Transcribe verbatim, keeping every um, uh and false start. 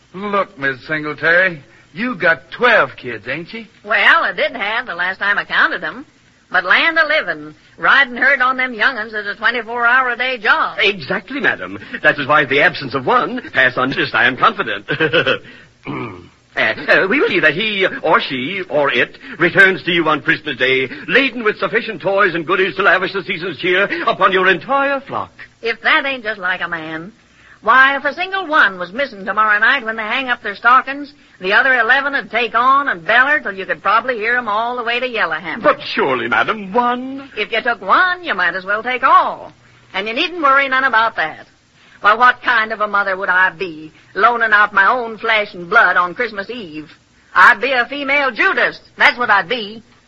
Look, Miss Singletary, you got twelve kids, ain't you? Well, I did have the last time I counted them. But land a living, riding herd on them young'uns is a twenty-four hour a day job. Exactly, madam. That is why the absence of one pass unnoticed, I am confident. Uh, uh, we will see that he, or she, or it, returns to you on Christmas Day, laden with sufficient toys and goodies to lavish the season's cheer upon your entire flock. If that ain't just like a man. Why, if a single one was missing tomorrow night when they hang up their stockings, the other eleven would take on and beller till you could probably hear 'em all the way to Yellowhammer. But surely, madam, one... If you took one, you might as well take all. And you needn't worry none about that. Well, what kind of a mother would I be, loaning out my own flesh and blood on Christmas Eve? I'd be a female Judas. That's what I'd be.